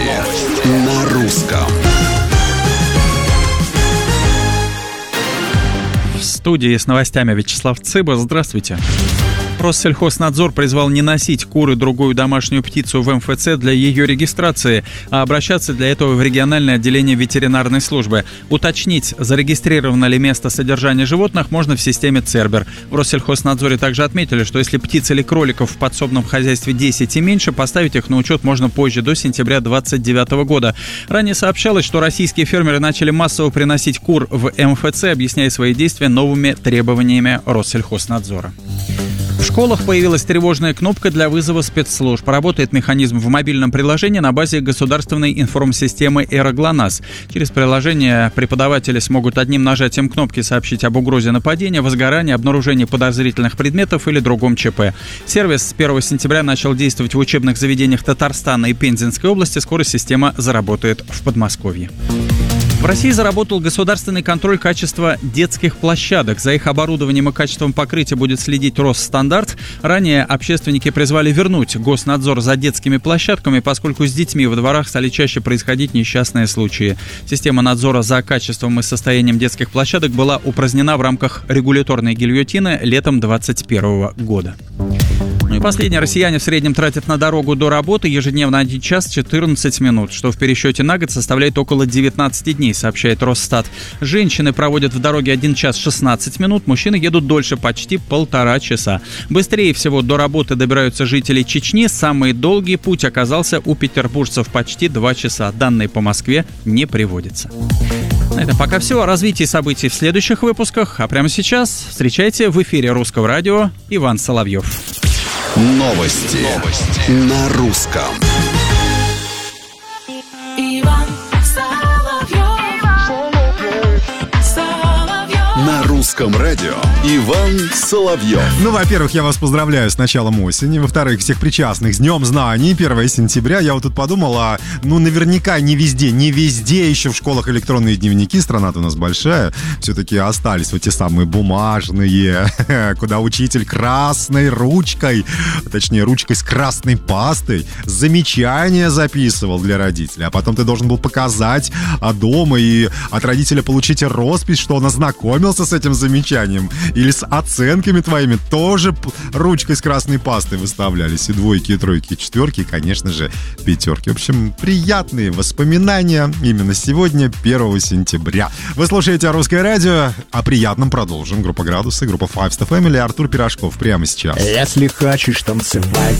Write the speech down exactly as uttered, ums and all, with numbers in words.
Новости на русском. В студии с новостями Вячеслав Цыба. Здравствуйте. Россельхознадзор призвал не носить кур и другую домашнюю птицу в эм эф цэ для ее регистрации, а обращаться для этого в региональное отделение ветеринарной службы. Уточнить, зарегистрировано ли место содержания животных, можно в системе Цербер. В Россельхознадзоре также отметили, что если птиц или кроликов в подсобном хозяйстве десять и меньше, поставить их на учет можно позже, до сентября две тысячи двадцать девятого года. Ранее сообщалось, что российские фермеры начали массово приносить кур в эм эф цэ, объясняя свои действия новыми требованиями Россельхознадзора. В школах появилась тревожная кнопка для вызова спецслужб. Работает механизм в мобильном приложении на базе государственной информсистемы «ЭРО-ГЛОНАСС». Через приложение преподаватели смогут одним нажатием кнопки сообщить об угрозе нападения, возгорании, обнаружении подозрительных предметов или другом ЧП. Сервис с первого сентября начал действовать в учебных заведениях Татарстана и Пензенской области. Скоро система заработает в Подмосковье. В России заработал государственный контроль качества детских площадок. За их оборудованием и качеством покрытия будет следить Росстандартъ. Ранее общественники призвали вернуть госнадзор за детскими площадками, поскольку с детьми во дворах стали чаще происходить несчастные случаи. Система надзора за качеством и состоянием детских площадок была упразднена в рамках регуляторной гильотины летом две тысячи двадцать первого года. Ну и последнее. Россияне в среднем тратят на дорогу до работы ежедневно один час четырнадцать минут, что в пересчете на год составляет около девятнадцать дней, сообщает Росстат. Женщины проводят в дороге один час шестнадцать минут, мужчины едут дольше, почти полтора часа. Быстрее всего до работы добираются жители Чечни. Самый долгий путь оказался у петербуржцев, почти два часа. Данные по Москве не приводятся. На этом пока все. О развитии событий в следующих выпусках. А прямо сейчас встречайте в эфире Русского радио Иван Соловьев. Новости, Новости. На русском. Иван Соловьев. Соловьев. На русском радио Иван Соловьев. Ну, во-первых, я вас поздравляю с началом осени. Во-вторых, всех причастных с Днем Знаний. первого сентября. Я вот тут подумал, а ну наверняка не везде, не везде еще в школах электронные дневники. Страна-то у нас большая. Все-таки остались вот те самые бумажные, куда учитель красной ручкой, точнее ручкой с красной пастой, замечания записывал для родителей. А потом ты должен был показать а дома и от родителя получить роспись, что он ознакомился с этим замечанием. Или с оценками твоими тоже ручкой с красной пастой выставлялись. И двойки, и тройки, и четверки, и, конечно же, пятерки. В общем, приятные воспоминания именно сегодня, первого сентября. Вы слушаете Русское радио. О приятном продолжим. Группа «Градусы», группа Five Star Family, Артур Пирожков прямо сейчас. Если хочешь танцевать,